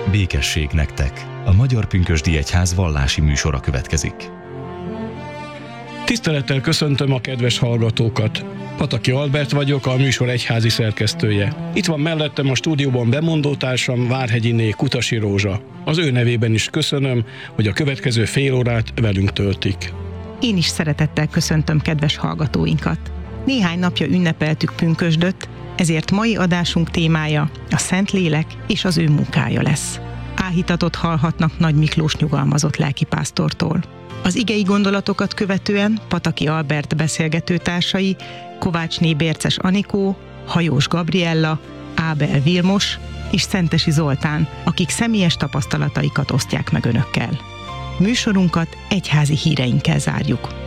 Békesség nektek! A Magyar Pünkösdi Egyház vallási műsora következik. Tisztelettel köszöntöm a kedves hallgatókat! Pataki Albert vagyok, a műsor egyházi szerkesztője. Itt van mellettem a stúdióban bemondótársam, Várhegyiné Kutasi Rózsa. Az ő nevében is köszönöm, hogy a következő fél órát velünk töltik. Én is szeretettel köszöntöm kedves hallgatóinkat. Néhány napja ünnepeltük pünkösdöt, ezért mai adásunk témája a Szentlélek és az ő munkája lesz. Áhítatot hallhatnak Nagy Miklós nyugalmazott lelkipásztortól. Az igei gondolatokat követően Pataki Albert beszélgetőtársai, Kovácsné Bérces Anikó, Hajós Gabriella, Ábel Vilmos és Szentesi Zoltán, akik személyes tapasztalataikat osztják meg önökkel. Műsorunkat egyházi híreinkkel zárjuk.